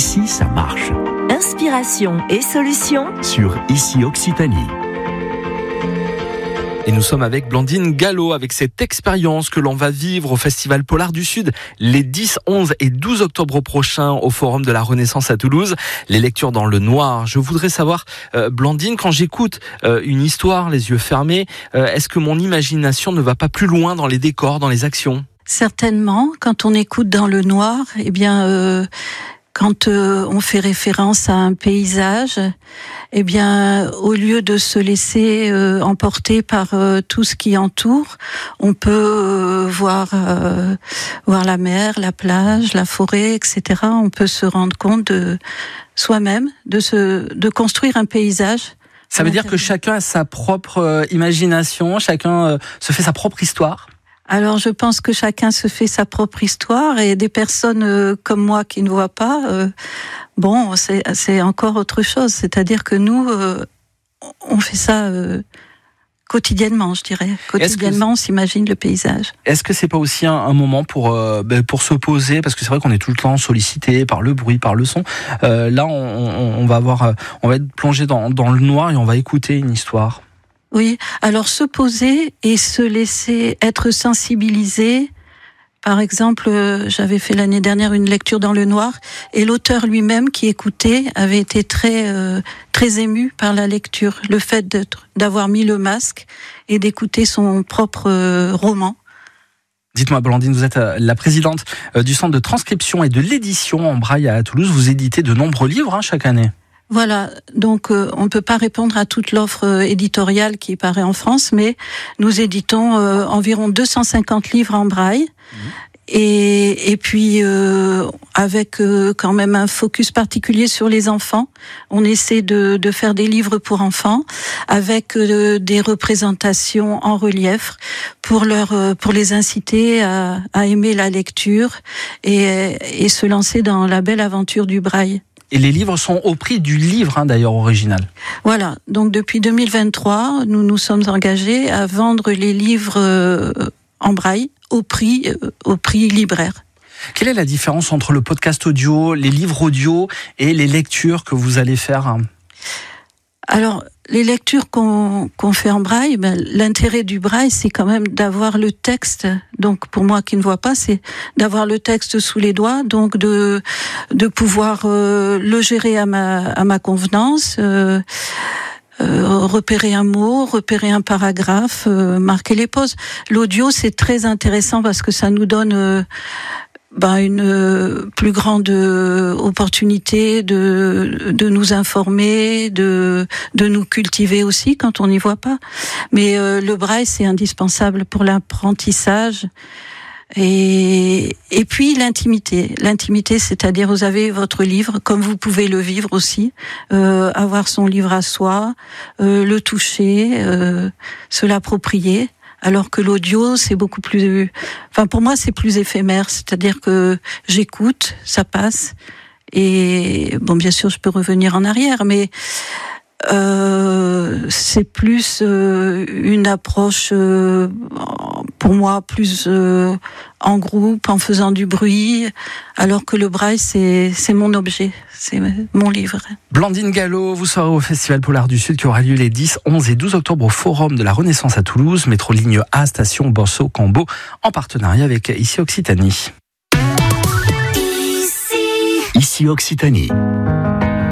Ici, ça marche. Inspiration et solutions Sur Ici Occitanie. Et nous sommes avec Blandine Gallo, avec cette expérience que l'on va vivre au Festival Polar du Sud les 10, 11 et 12 octobre prochains au Forum de la Renaissance à Toulouse. Les lectures dans le noir. Je voudrais savoir, Blandine, quand j'écoute une histoire les yeux fermés, est-ce que mon imagination ne va pas plus loin dans les décors, dans les actions ? Certainement, quand on écoute dans le noir, quand on fait référence à un paysage, au lieu de se laisser emporter par tout ce qui entoure, on peut voir la mer, la plage, la forêt, etc. On peut se rendre compte de soi-même, de construire un paysage. Ça veut dire que chacun a sa propre imagination, chacun se fait sa propre histoire ? Alors, je pense que chacun se fait sa propre histoire, et des personnes comme moi qui ne voient pas, c'est encore autre chose. C'est-à-dire que nous, on fait ça quotidiennement, je dirais. Quotidiennement, on s'imagine le paysage. Est-ce que c'est pas aussi un moment pour se poser, parce que c'est vrai qu'on est tout le temps sollicité par le bruit, par le son. Là, on va être plongé dans le noir et on va écouter une histoire. Oui, alors se poser et se laisser être sensibilisé. Par exemple, j'avais fait l'année dernière une lecture dans le noir, et l'auteur lui-même qui écoutait avait été très ému par la lecture. Le fait d'avoir mis le masque et d'écouter son propre roman. Dites-moi, Blandine, vous êtes la présidente du Centre de transcription et de l'édition en braille à Toulouse. Vous éditez de nombreux livres chaque année. Voilà, donc on ne peut pas répondre à toute l'offre éditoriale qui paraît en France, mais nous éditons environ 250 livres en braille. Et puis avec quand même un focus particulier sur les enfants. On essaie de faire des livres pour enfants avec des représentations en relief pour les inciter à aimer la lecture et se lancer dans la belle aventure du braille. Et les livres sont au prix du livre, d'ailleurs, original. Voilà, donc depuis 2023, nous nous sommes engagés à vendre les livres en braille au prix libraire. Quelle est la différence entre le podcast audio, les livres audio et les lectures que vous allez faire ? Alors, les lectures qu'on fait en braille, l'intérêt du braille, c'est quand même d'avoir le texte. Donc, pour moi qui ne vois pas, c'est d'avoir le texte sous les doigts, donc de pouvoir le gérer à ma convenance, repérer un mot, repérer un paragraphe, marquer les pauses. L'audio, c'est très intéressant parce que ça nous donne une plus grande opportunité de nous informer, de nous cultiver aussi quand on n'y voit pas. Mais le braille, c'est indispensable pour l'apprentissage. Et puis l'intimité, c'est-à-dire vous avez votre livre, comme vous pouvez le vivre aussi, avoir son livre à soi, le toucher, se l'approprier. Alors que l'audio, c'est beaucoup plus... pour moi, c'est plus éphémère. C'est-à-dire que j'écoute, ça passe. Et bien sûr, je peux revenir en arrière, mais c'est plus une approche, pour moi, plus en groupe, en faisant du bruit, alors que le braille, c'est mon objet, c'est mon livre. Blandine Gallo, vous serez au Festival Polar du Sud qui aura lieu les 10, 11 et 12 octobre au Forum de la Renaissance à Toulouse, métro ligne A, station Bordeaux-Cambo, en partenariat avec Ici Occitanie. Ici Occitanie.